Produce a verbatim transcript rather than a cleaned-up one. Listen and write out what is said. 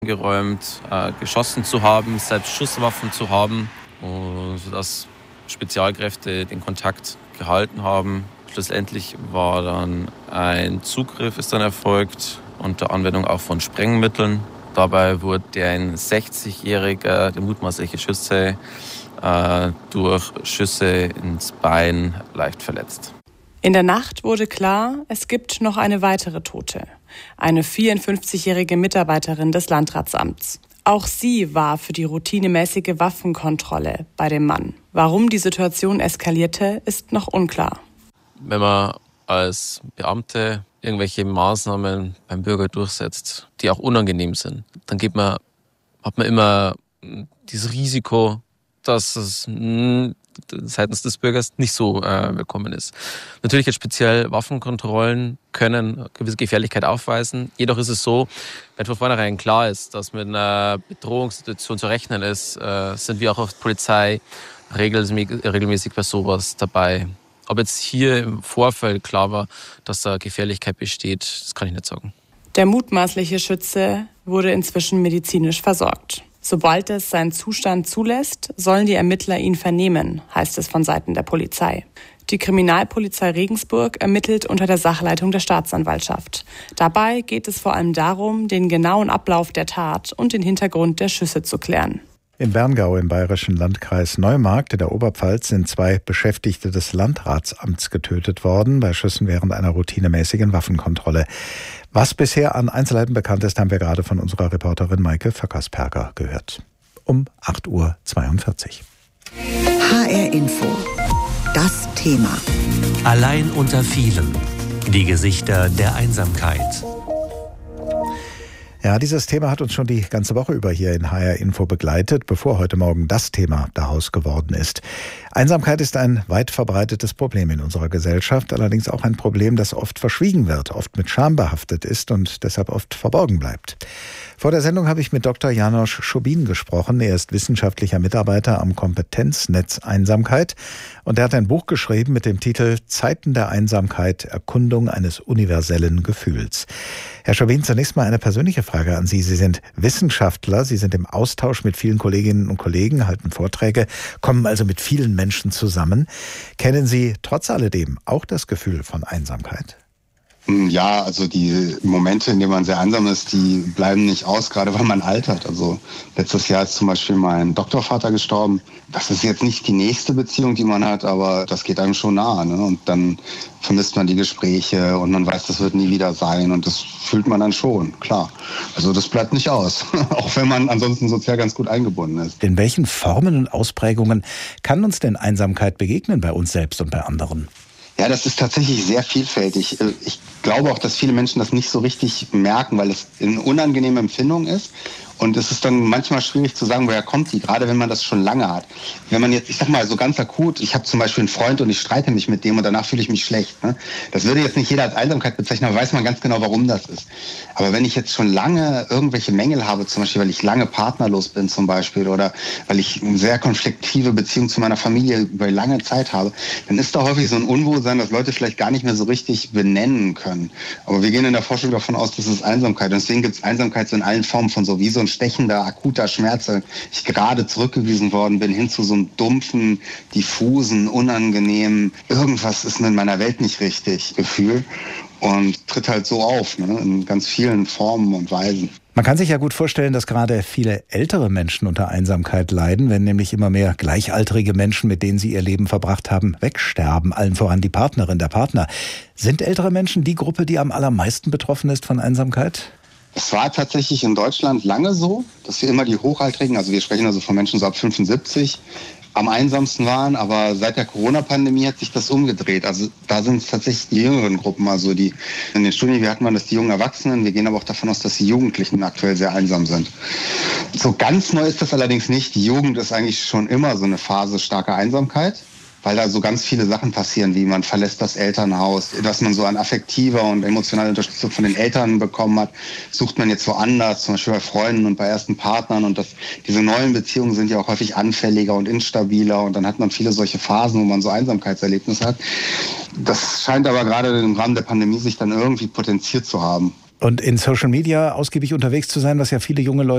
geräumt, äh, geschossen zu haben, selbst Schusswaffen zu haben, und sodass Spezialkräfte den Kontakt gehalten haben. Schlussendlich war dann ein Zugriff ist dann erfolgt, unter Anwendung auch von Sprengmitteln. Dabei wurde ein sechzigjähriger, der mutmaßliche Schütze, äh, durch Schüsse ins Bein leicht verletzt. In der Nacht wurde klar, es gibt noch eine weitere Tote. Eine vierundfünfzigjährige Mitarbeiterin des Landratsamts. Auch sie war für die routinemäßige Waffenkontrolle bei dem Mann. Warum die Situation eskalierte, ist noch unklar. Wenn man als Beamte irgendwelche Maßnahmen beim Bürger durchsetzt, die auch unangenehm sind, dann geht man, hat man immer dieses Risiko, dass es mh, seitens des Bürgers nicht so äh, willkommen ist. Natürlich jetzt speziell Waffenkontrollen können gewisse Gefährlichkeit aufweisen. Jedoch ist es so, wenn von vornherein klar ist, dass mit einer Bedrohungssituation zu rechnen ist, äh, sind wir auch als Polizei regelmäßig, regelmäßig bei sowas dabei. Ob jetzt hier im Vorfeld klar war, dass da Gefährlichkeit besteht, das kann ich nicht sagen. Der mutmaßliche Schütze wurde inzwischen medizinisch versorgt. Sobald es seinen Zustand zulässt, sollen die Ermittler ihn vernehmen, heißt es von Seiten der Polizei. Die Kriminalpolizei Regensburg ermittelt unter der Sachleitung der Staatsanwaltschaft. Dabei geht es vor allem darum, den genauen Ablauf der Tat und den Hintergrund der Schüsse zu klären. In Berngau im bayerischen Landkreis Neumarkt in der Oberpfalz sind zwei Beschäftigte des Landratsamts getötet worden bei Schüssen während einer routinemäßigen Waffenkontrolle. Was bisher an Einzelheiten bekannt ist, haben wir gerade von unserer Reporterin Maike Vöckersperger gehört. Um acht Uhr zweiundvierzig. H R Info. Das Thema. Allein unter vielen. Die Gesichter der Einsamkeit. Ja, dieses Thema hat uns schon die ganze Woche über hier in H R Info begleitet, bevor heute Morgen das Thema daraus geworden ist. Einsamkeit ist ein weit verbreitetes Problem in unserer Gesellschaft, allerdings auch ein Problem, das oft verschwiegen wird, oft mit Scham behaftet ist und deshalb oft verborgen bleibt. Vor der Sendung habe ich mit Doktor Janosch Schubin gesprochen. Er ist wissenschaftlicher Mitarbeiter am Kompetenznetz Einsamkeit und er hat ein Buch geschrieben mit dem Titel Zeiten der Einsamkeit, Erkundung eines universellen Gefühls. Herr Schubin, zunächst mal eine persönliche Frage an Sie. Sie sind Wissenschaftler, Sie sind im Austausch mit vielen Kolleginnen und Kollegen, halten Vorträge, kommen also mit vielen Menschen zusammen. Kennen Sie trotz alledem auch das Gefühl von Einsamkeit? Ja, also die Momente, in denen man sehr einsam ist, die bleiben nicht aus, gerade weil man altert. Also letztes Jahr ist zum Beispiel mein Doktorvater gestorben. Das ist jetzt nicht die nächste Beziehung, die man hat, aber das geht einem schon nahe, ne? Und dann vermisst man die Gespräche und man weiß, das wird nie wieder sein und das fühlt man dann schon, klar. Also das bleibt nicht aus, auch wenn man ansonsten sozial ganz gut eingebunden ist. In welchen Formen und Ausprägungen kann uns denn Einsamkeit begegnen bei uns selbst und bei anderen? Ja, das ist tatsächlich sehr vielfältig. Ich glaube auch, dass viele Menschen das nicht so richtig merken, weil es eine unangenehme Empfindung ist. Und es ist dann manchmal schwierig zu sagen, woher kommt die, gerade wenn man das schon lange hat. Wenn man jetzt, ich sag mal, so ganz akut, ich habe zum Beispiel einen Freund und ich streite mich mit dem und danach fühle ich mich schlecht. Ne? Das würde jetzt nicht jeder als Einsamkeit bezeichnen, aber weiß man ganz genau, warum das ist. Aber wenn ich jetzt schon lange irgendwelche Mängel habe, zum Beispiel, weil ich lange partnerlos bin zum Beispiel oder weil ich eine sehr konfliktive Beziehung zu meiner Familie über lange Zeit habe, dann ist da häufig so ein Unwohlsein, das Leute vielleicht gar nicht mehr so richtig benennen können. Aber wir gehen in der Forschung davon aus, das ist Einsamkeit. Und deswegen gibt es Einsamkeit so in allen Formen von so wie so ein stechender, akuter Schmerz, weil ich gerade zurückgewiesen worden bin, hin zu so einem dumpfen, diffusen, unangenehmen, irgendwas ist in meiner Welt nicht richtig Gefühl und tritt halt so auf, ne, in ganz vielen Formen und Weisen. Man kann sich ja gut vorstellen, dass gerade viele ältere Menschen unter Einsamkeit leiden, wenn nämlich immer mehr gleichaltrige Menschen, mit denen sie ihr Leben verbracht haben, wegsterben, allen voran die Partnerin, der Partner. Sind ältere Menschen die Gruppe, die am allermeisten betroffen ist von Einsamkeit? Es war tatsächlich in Deutschland lange so, dass wir immer die Hochaltrigen, also wir sprechen also von Menschen so ab fünfundsiebzig, am einsamsten waren, aber seit der Corona-Pandemie hat sich das umgedreht. Also da sind es tatsächlich die jüngeren Gruppen, also die in den Studien, wir hatten mal, dass die jungen Erwachsenen, wir gehen aber auch davon aus, dass die Jugendlichen aktuell sehr einsam sind. So ganz neu ist das allerdings nicht. Die Jugend ist eigentlich schon immer so eine Phase starker Einsamkeit, weil da so ganz viele Sachen passieren, wie man verlässt das Elternhaus, was man so an affektiver und emotionaler Unterstützung von den Eltern bekommen hat, sucht man jetzt woanders, zum Beispiel bei Freunden und bei ersten Partnern. Und das, diese neuen Beziehungen sind ja auch häufig anfälliger und instabiler und dann hat man viele solche Phasen, wo man so Einsamkeitserlebnisse hat. Das scheint aber gerade im Rahmen der Pandemie sich dann irgendwie potenziert zu haben. Und in Social Media ausgiebig unterwegs zu sein, was ja viele junge Leute